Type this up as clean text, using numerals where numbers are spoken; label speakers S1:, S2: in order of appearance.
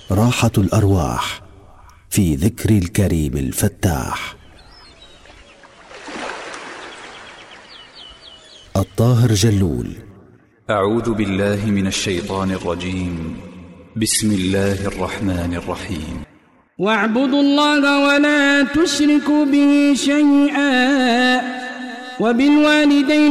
S1: راحة الأرواح في ذكر الكريم الفتاح. الطاهر جلول.
S2: أعوذ بالله من الشيطان الرجيم. بسم الله الرحمن الرحيم.
S3: واعبدوا الله ولا تشركوا به شيئا وبالوالدين